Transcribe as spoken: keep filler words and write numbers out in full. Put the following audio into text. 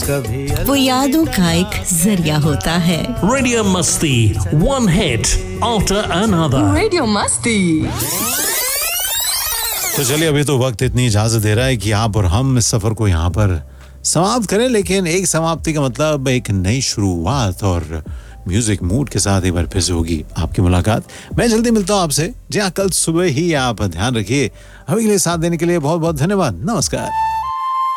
कभी वो यादों का एक जरिया होता है। रेडियो मस्ती, one hit after another. Radio मस्ती। तो चलिए, अभी तो वक्त इतनी इजाजत दे रहा है कि आप और हम इस सफर को यहाँ पर समाप्त करें, लेकिन एक समाप्ति का मतलब एक नई शुरुआत और म्यूजिक मूड के साथ एक बार फिर से होगी आपकी मुलाकात। मैं जल्दी मिलता हूँ आपसे। जी हाँ, कल सुबह ही। आप ध्यान रखिए। अभी के लिए साथ देने के लिए बहुत बहुत धन्यवाद। नमस्कार।